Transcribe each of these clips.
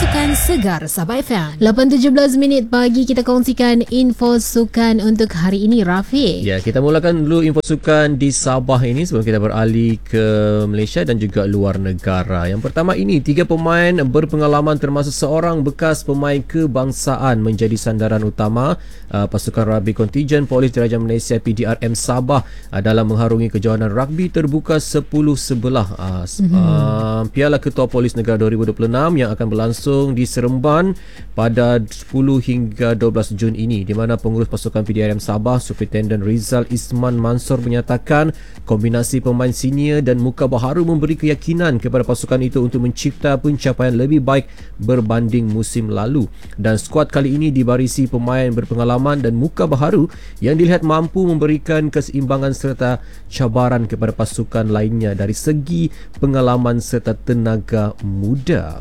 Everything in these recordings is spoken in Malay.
Sukan Segar Sabah FM. 8.17 minit pagi, kita kongsikan info sukan untuk hari ini, Rafiq. Ya, kita mulakan dulu info sukan di Sabah ini sebelum kita beralih ke Malaysia dan juga luar negara. Yang pertama ini, 3 pemain berpengalaman termasuk seorang bekas pemain kebangsaan menjadi sandaran utama pasukan rugby kontijen Polis Diraja Malaysia PDRM Sabah dalam mengharungi kejohanan rugby terbuka 10-11 Piala Ketua Polis Negara 2026 yang akan berlangsung di Seremban pada 10 hingga 12 Jun ini, di mana pengurus pasukan PDRM Sabah Superintendent Rizal Isman Mansor menyatakan kombinasi pemain senior dan muka baharu memberi keyakinan kepada pasukan itu untuk mencipta pencapaian lebih baik berbanding musim lalu, dan skuad kali ini dibarisi pemain berpengalaman dan muka baharu yang dilihat mampu memberikan keseimbangan serta cabaran kepada pasukan lainnya dari segi pengalaman serta tenaga muda.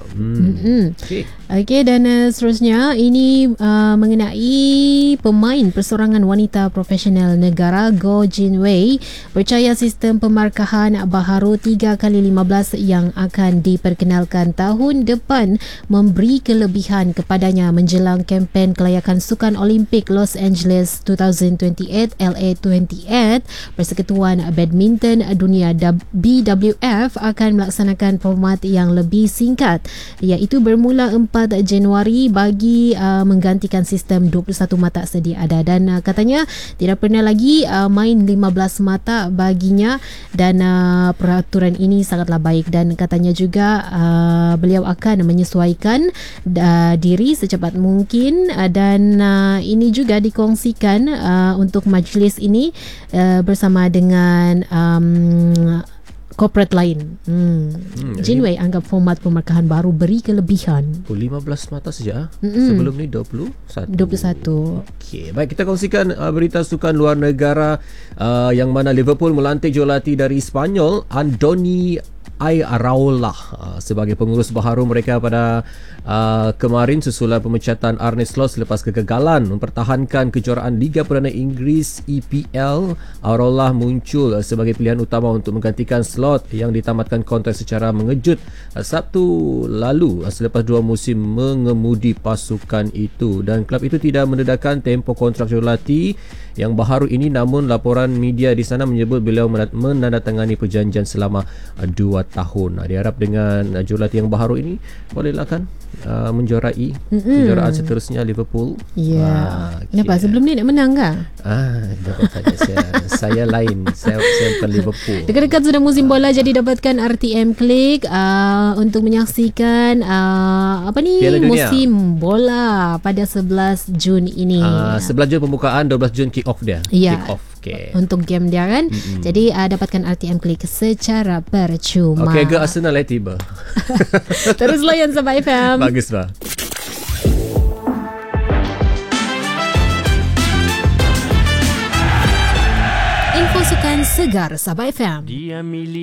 Okey, dan seterusnya ini mengenai pemain persorangan wanita profesional negara Go Jin Wei percaya sistem pemarkahan baharu 3x15 yang akan diperkenalkan tahun depan memberi kelebihan kepadanya menjelang kempen kelayakan Sukan Olimpik Los Angeles 2028 LA 28. Persekutuan Badminton Dunia BWF akan melaksanakan format yang lebih singkat, iaitu bermula 4 Januari bagi menggantikan sistem 21 mata sedia ada, dan katanya tidak pernah lagi main 15 mata baginya, dan peraturan ini sangatlah baik, dan katanya juga beliau akan menyesuaikan diri secepat mungkin, dan ini juga dikongsikan untuk majlis ini bersama dengan korporat lain. Jin Wei anggap format pemarkahan baru beri kelebihan. 15 mata saja. Sebelum ni 21. Okey, baik, kita kongsikan berita sukan luar negara yang mana Liverpool melantik jurulatih dari Spanyol Andoni Iraola sebagai pengurus baharu mereka pada kemarin susulan pemecatan Arne Slot selepas kegagalan mempertahankan kejuaraan Liga Perdana Inggeris EPL. Iraola muncul sebagai pilihan utama untuk menggantikan Slot yang ditamatkan kontrak secara mengejut Sabtu lalu selepas 2 musim mengemudi pasukan itu, dan kelab itu tidak mendedahkan tempoh kontrak jurulatih yang baharu ini, namun laporan media di sana menyebut beliau menandatangani perjanjian selama 2 tahun. Diharap dengan jurulatih yang baharu ini bolehlah kan menjuarai kejuaraan seterusnya Liverpool. Ya. Kenapa? Sebelum ni nak menang ke? Dapat tanya saya lain. Saya bukan Liverpool. Dekat-dekat sudah musim bola, jadi dapatkan RTM Klik untuk menyaksikan musim bola pada 11 Jun ini. 11 Jun pembukaan, 12 Jun kick off dia. Ya. Kick off. Okay. Untuk game dia kan. Jadi dapatkan RTM Klik secara percuma. Okey, agak Arsenal tiba. Terus layan Sabah FM. Bagus bah. Info sukan Segar Sabah FM. Dia milik